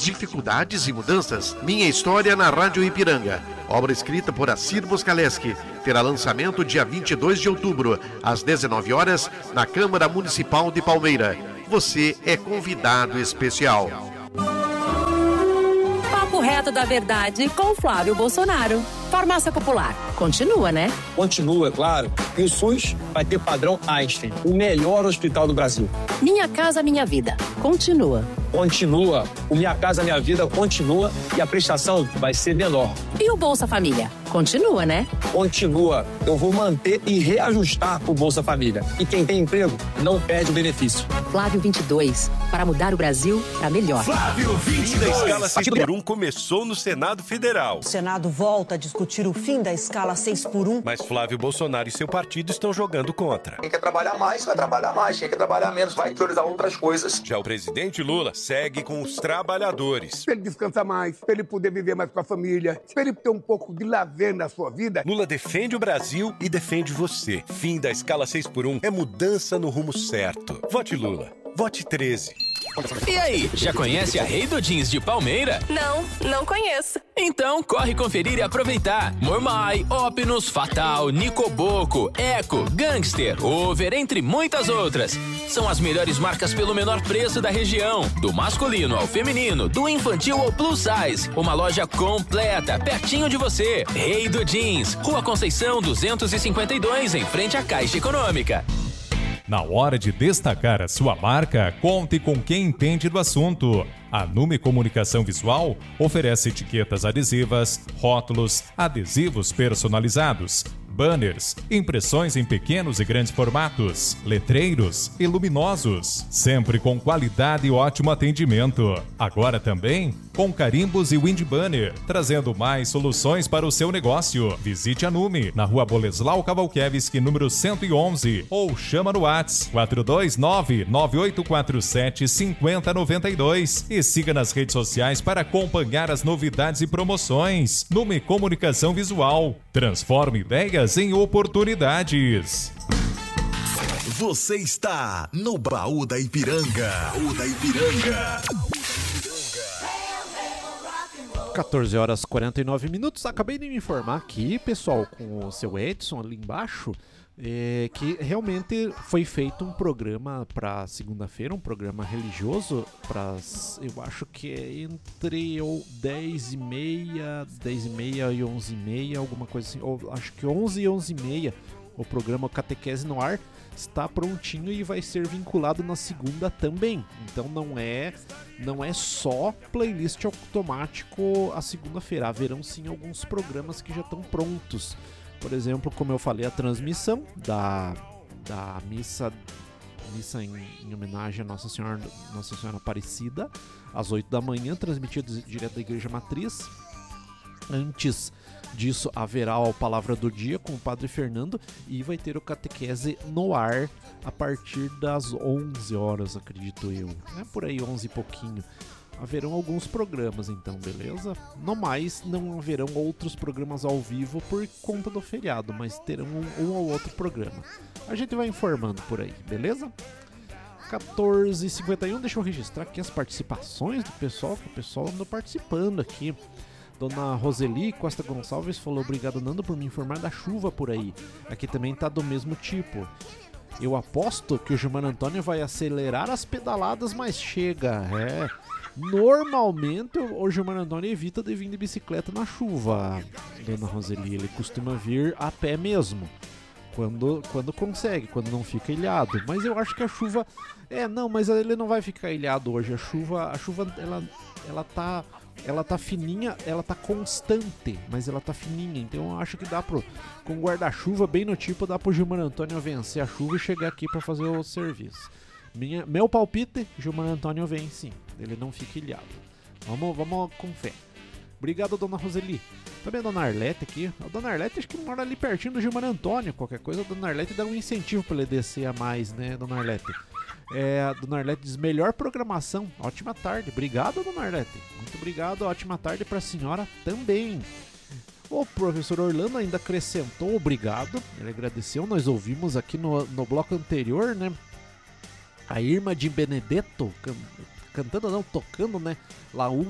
dificuldades e mudanças? Minha História na Rádio Ipiranga. Obra escrita por Assir Moscaleski. Terá lançamento dia 22 de outubro, às 19 horas, na Câmara Municipal de Palmeira. Você é convidado especial. Papo reto da verdade com Flávio Bolsonaro. Farmácia Popular. Continua, né? Continua, claro. E o SUS vai ter padrão Einstein, o melhor hospital do Brasil. Minha Casa Minha Vida. Continua. Continua. O Minha Casa Minha Vida continua e a prestação vai ser menor. E o Bolsa Família? Continua, né? Continua. Eu vou manter e reajustar o Bolsa Família. E quem tem emprego não perde o benefício. Flávio 22. Para mudar o Brasil para melhor. Flávio 22. Da escala 6x1 começou no Senado Federal. O Senado volta a discutir o fim da escala 6x1. Mas Flávio Bolsonaro e seu partido estão jogando contra. Quem quer trabalhar mais, vai trabalhar mais. Quem quer trabalhar menos, vai priorizar outras coisas. Já o presidente Lula segue com os trabalhadores. Para ele descansar mais, para ele poder viver mais com a família, para ele ter um pouco de lazer na sua vida. Lula defende o Brasil e defende você. Fim da escala 6x1 é mudança no rumo certo. Vote Lula. Vote 13. E aí, já conhece a Rei do Jeans de Palmeira? Não conheço. Então corre conferir e aproveitar. Mormai, Opinus, Fatal, Nicoboco, Eco, Gangster, Over, entre muitas outras. São as melhores marcas pelo menor preço da região. Do masculino ao feminino, do infantil ao plus size. Uma loja completa, pertinho de você. Rei do Jeans, Rua Conceição 252, em frente à Caixa Econômica. Na hora de destacar a sua marca, conte com quem entende do assunto. A Nume Comunicação Visual oferece etiquetas adesivas, rótulos, adesivos personalizados, banners, impressões em pequenos e grandes formatos, letreiros e luminosos, sempre com qualidade e ótimo atendimento. Agora também com carimbos e wind banner, trazendo mais soluções para o seu negócio. Visite a Nume, na Rua Boleslau Cavalkiewicz, número 111, ou chama no WhatsApp 429-9847-5092 e siga nas redes sociais para acompanhar as novidades e promoções. Nume Comunicação Visual. Transforme ideias em oportunidades. Você está no Baú da Ipiranga. Baú da Ipiranga. 14 horas 49 minutos. Acabei de me informar aqui, pessoal, com o seu Edson ali embaixo, que realmente foi feito um programa para segunda-feira, um programa religioso para, eu acho que é entre 10h30 e 11h30, alguma coisa assim, ou acho que 11 e 11h30, o programa Catequese no Ar está prontinho e vai ser vinculado na segunda também. Então não é só playlist automático a segunda-feira, haverão sim alguns programas que já estão prontos. Por exemplo, como eu falei, a transmissão da missa em homenagem a Nossa Senhora Aparecida, às 8 da manhã, transmitida direto da Igreja Matriz. Antes disso, haverá a Palavra do Dia com o Padre Fernando e vai ter o Catequese no Ar a partir das 11 horas, acredito eu. É por aí, 11 e pouquinho. Haverão alguns programas então, beleza? No mais, não haverão outros programas ao vivo por conta do feriado, mas terão um ou outro programa. A gente vai informando por aí, beleza? 14h51, deixa eu registrar aqui as participações do pessoal, que o pessoal andou participando aqui. Dona Roseli Costa Gonçalves falou: obrigado, Nando, por me informar da chuva por aí. Aqui também tá do mesmo tipo. Eu aposto que o Gilmar Antônio vai acelerar as pedaladas, mas chega, Normalmente o Gilmar Antônio evita de vir de bicicleta na chuva, Dona Roseli. Ele costuma vir a pé mesmo, quando consegue, quando não fica ilhado. Mas eu acho que a chuva... mas ele não vai ficar ilhado hoje. A chuva ela tá fininha, ela tá constante, mas ela tá fininha. Então eu acho que dá com guarda-chuva bem no tipo, dá pro Gilmar Antônio vencer a chuva e chegar aqui para fazer o serviço. Meu palpite, Gilmar Antônio vem sim, ele não fica ilhado. Vamos com fé. Obrigado, Dona Roseli. Também a Dona Arlete aqui. A Dona Arlete acho que mora ali pertinho do Gilmar Antônio. Qualquer coisa, a Dona Arlete dá um incentivo para ele descer a mais, né, Dona Arlete? A Dona Arlete diz: melhor programação. Ótima tarde. Obrigado, Dona Arlete. Muito obrigado. Ótima tarde para a senhora também. O professor Orlando ainda acrescentou obrigado. Ele agradeceu. Nós ouvimos aqui no bloco anterior, né, a Irma de Benedetto cantando, não, tocando, né, lá